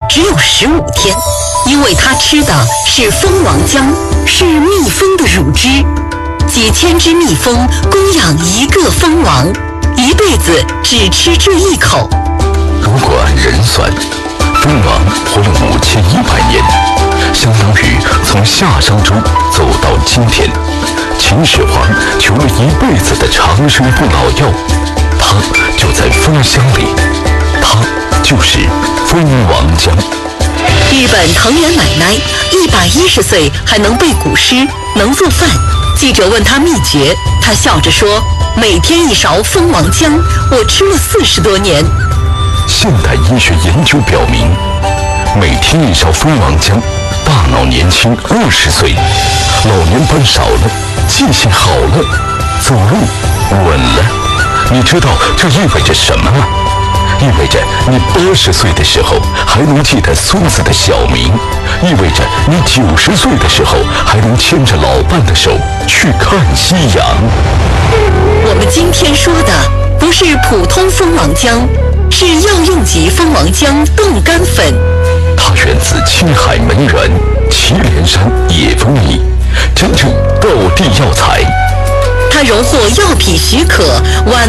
只有15天，因为他吃的是蜂王浆，是蜜蜂的乳汁。几千只蜜蜂供养一个蜂王，一辈子只吃这一口。 如果按人算，蜂王活了5100年，相当于从夏商周走到今天。秦始皇求了一辈子的长生不老药，它就在蜂箱里，它就是蜂王浆。 日本藤原奶奶110岁还能背古诗，能做饭。记者问她秘诀，她笑着说：“每天1勺蜂王浆，我吃了40多年。” 现代医学研究表明，每天1勺蜂王浆，大脑年轻20岁，老年斑少了，记性好了，走路稳了。你知道这意味着什么吗？意味着你80岁的时候还能记得孙子的小名，意味着你90岁的时候还能牵着老伴的手去看夕阳。 我们今天说的不是普通蜂王浆，是药用级蜂王浆冻干粉。 它源自青海门源祁连山野蜂蜜，真正道地药材。 它荣获药品许可皖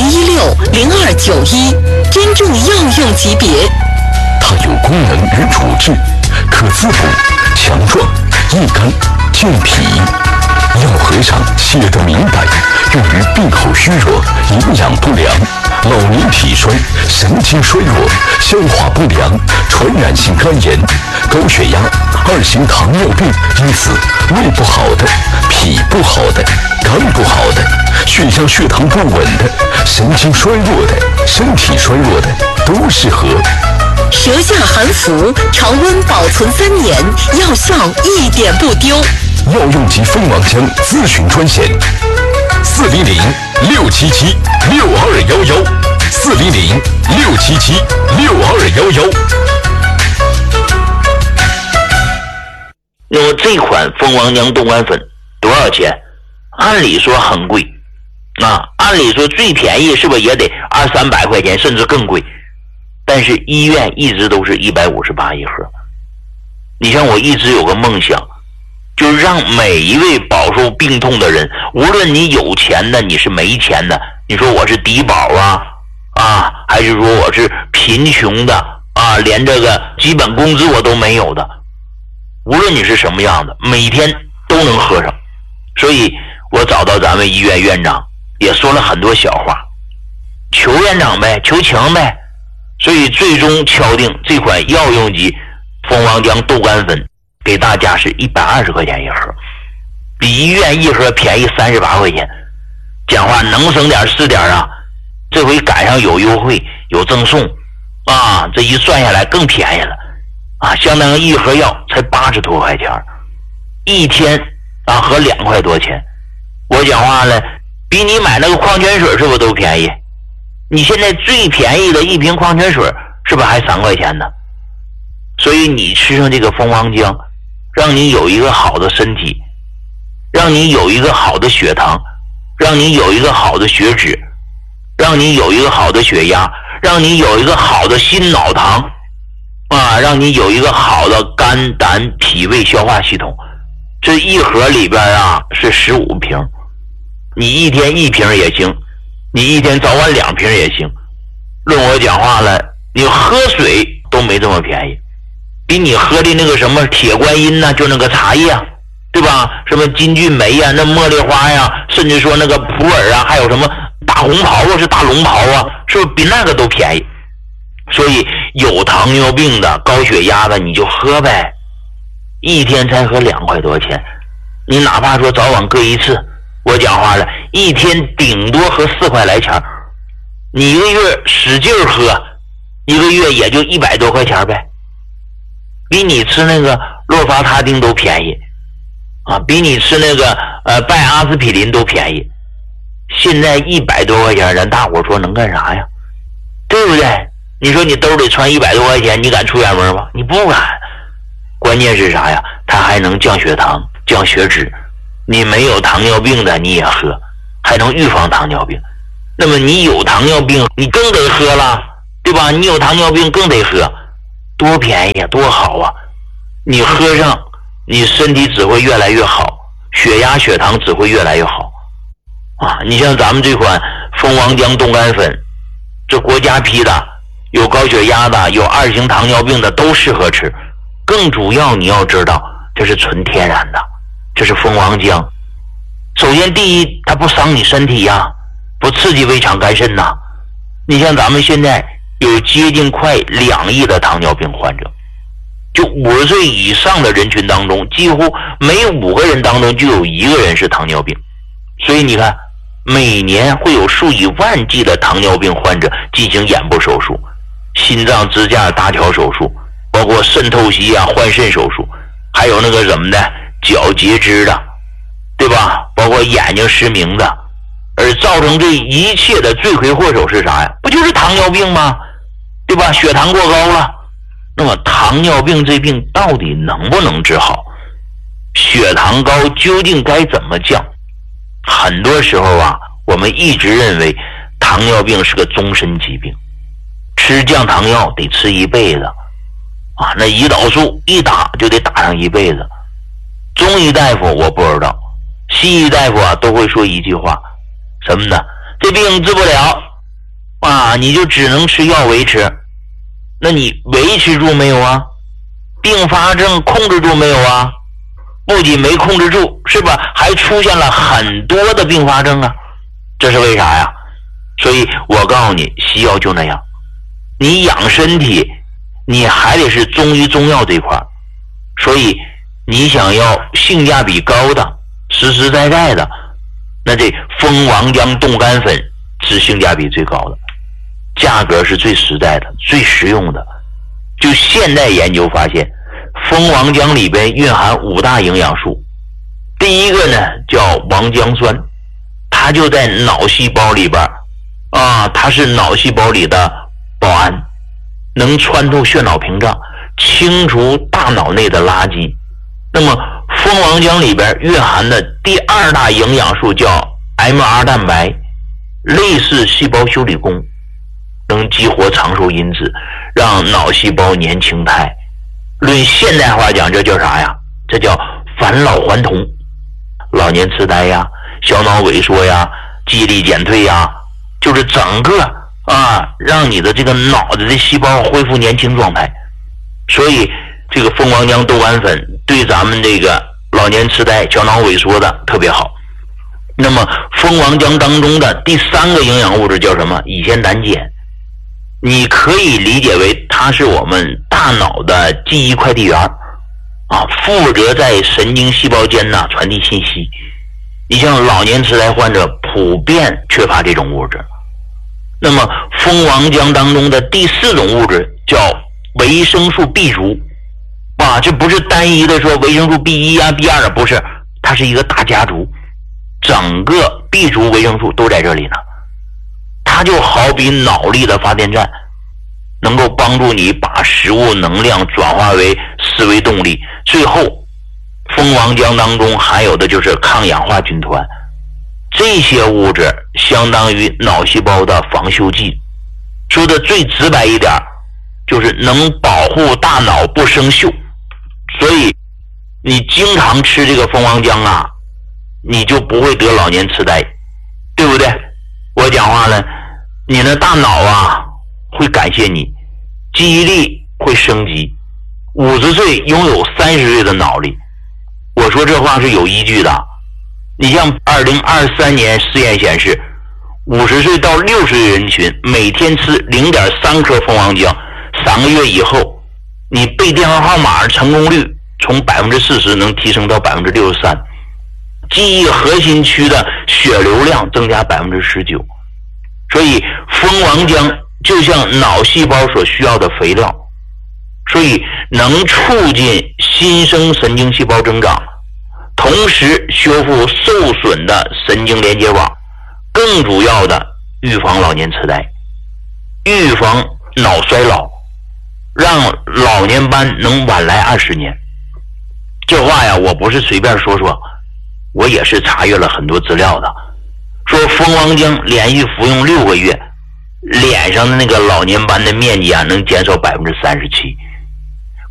2016-0291，真正药用级别。 它有功能与主治，可滋补、强壮、益肝、健脾。药盒上写的明白，用于病后虚弱、营养不良、老年体衰、神经衰弱、消化不良、传染性肝炎、高血压、2型糖尿病，因此胃不好的、脾不好的、肝不好的、血压血糖不稳的、神经衰弱的、身体衰弱的都适合。 舌下含服，常温保存3年，药效一点不丢。 药用级蜂王浆咨询专线：400-677-6211，400-677-6211。 那么这款蜂王浆冻干粉多少钱？按理说很贵啊，按理说最便宜是不是也得200-300块钱，甚至更贵？但是医院一直都是158一盒。你像我一直有个梦想，就是让每一位饱受病痛的人，无论你有钱的，你是没钱的，你说我是低保还是说我是贫穷的连这个基本工资我都没有的，无论你是什么样的，每天都能喝上。所以我找到咱们医院院长，也说了很多小话，求院长呗，求情呗。所以最终敲定这款药用级蜂王浆冻干粉给大家是120块钱一盒，比医院一盒便宜38块钱。讲话能省点是点啊，这回赶上有优惠有赠送这一算下来更便宜了相当于一盒药才80多块钱，一天合2块多钱。我讲话了，比你买那个矿泉水是不是都便宜？你现在最便宜的一瓶矿泉水是不是还3块钱呢？所以你吃上这个蜂王浆，让你有一个好的身体，让你有一个好的血糖，让你有一个好的血脂，让你有一个好的血压，让你有一个好的心脑糖让你有一个好的肝胆脾胃消化系统。这一盒里边是15瓶，你一天1瓶也行，你一天早晚2瓶也行。论我讲话了，你喝水都没这么便宜，比你喝的那个什么铁观音就那个茶叶对吧，什么金骏眉那茉莉花甚至说那个普洱还有什么大红袍是大龙袍是不是比那个都便宜？所以有糖尿病的高血压的你就喝呗，一天才喝2块多钱，你哪怕说早晚各一次，我讲话了，一天顶多喝4块来钱，你一个月使劲喝，一个月也就100多块钱呗，比你吃那个洛伐他定都便宜比你吃那个拜阿司匹林都便宜。现在100多块钱，咱大伙说能干啥呀？对不对？你说你兜里揣100多块钱，你敢出远门吗？你不敢。关键是啥呀？它还能降血糖、降血脂。你没有糖尿病的你也喝，还能预防糖尿病。那么你有糖尿病，你更得喝了，对吧？你有糖尿病更得喝， 多便宜啊，多好啊！你喝上，你身体只会越来越好，血压血糖只会越来越好啊！你像咱们这款蜂王浆冻干粉，这国家批的，有高血压的，有2型糖尿病的都适合吃。更主要你要知道，这是纯天然的，这是蜂王浆。首先第一，它不伤你身体呀，不刺激胃肠肝肾呐。你像咱们现在有接近快2亿的糖尿病患者，就50岁以上的人群当中，几乎每5个人当中就有1个人是糖尿病。所以你看，每年会有数以万计的糖尿病患者进行眼部手术、心脏支架搭桥手术，包括肾透析啊、换肾手术，还有那个什么的脚截肢的，对吧？包括眼睛失明的，而造成这一切的罪魁祸首是啥呀？不就是糖尿病吗？对吧？血糖过高了。那么糖尿病这病到底能不能治好？血糖高究竟该怎么降？很多时候啊，我们一直认为糖尿病是个终身疾病，吃降糖药得吃一辈子啊，那胰岛素一打就得打上一辈子。中医大夫我不知道，西医大夫啊都会说一句话，什么呢？这病治不了啊，你就只能吃药维持。那你维持住没有啊？并发症控制住没有啊？不仅没控制住，是吧？还出现了很多的并发症啊，这是为啥呀？所以我告诉你，西药就那样，你养身体，你还得是中医中药这块。所以你想要性价比高的、实实在在的，那这蜂王浆冻干粉是性价比最高的，价格是最实在的、最实用的。就现代研究发现，蜂王浆里边蕴含5大营养素。第一个呢叫王浆酸，它就在脑细胞里边啊，它是脑细胞里的保安，能穿透血脑屏障，清除大脑内的垃圾。那么蜂王浆里边蕴含的第2大营养素叫 MR 蛋白，类似细胞修理工，能激活长寿因子，让脑细胞年轻态。论现代话讲，这叫啥呀？这叫返老还童。老年痴呆呀、小脑萎缩呀、记忆力减退呀，就是整个让你的这个脑子的细胞恢复年轻状态。所以这个蜂王浆冻干粉对咱们这个老年痴呆、小脑萎缩的特别好。那么蜂王浆当中的第3个营养物质叫什么？乙酰胆碱。你可以理解为它是我们大脑的记忆快递员啊，负责在神经细胞间传递信息。你像老年痴呆患者普遍缺乏这种物质。那么蜂王浆当中的第4种物质叫维生素 B 族啊，这不是单一的说维生素 B1 啊 B2 不是，它是一个大家族，整个 B 族维生素都在这里呢。它就好比脑力的发电站，能够帮助你把食物能量转化为思维动力。最后蜂王浆当中含有的就是抗氧化军团，这些物质相当于脑细胞的防锈剂。说的最直白一点，就是能保护大脑不生锈。所以你经常吃这个蜂王浆啊，你就不会得老年痴呆，对不对？我讲话了，你的大脑会感谢你，记忆力会升级，50岁拥有30岁的脑力。我说这话是有依据的。你像2023年实验显示，50岁到60岁人群每天吃 0.3 克蜂王浆，3个月以后，你背电话号码成功率从 40% 能提升到 63%， 记忆核心区的血流量增加 19%。所以蜂王浆就像脑细胞所需要的肥料，所以能促进新生神经细胞增长，同时修复受损的神经连接网，更主要的预防老年痴呆，预防脑衰老，让老年斑能晚来20年。这话呀，我不是随便说说，我也是查阅了很多资料的。说蜂王浆连续服用6个月，脸上的那个老年斑的面积能减少 37%。